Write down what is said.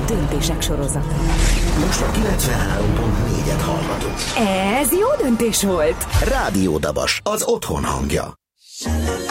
Döntések sorozata. Most a 93.4-et hallgatunk. Ez jó döntés volt! Rádió Dabas, az otthon hangja.